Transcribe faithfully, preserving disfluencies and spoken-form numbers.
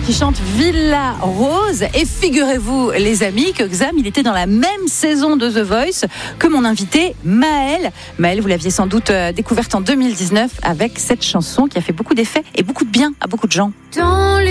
qui chante Villa Rose. Et figurez-vous, les amis, que Xam, il était dans la même saison de The Voice que mon invité Maëlle. Maëlle, vous l'aviez sans doute découverte en deux mille dix-neuf avec cette chanson qui a fait beaucoup d'effets et beaucoup de bien à beaucoup de gens. Dans les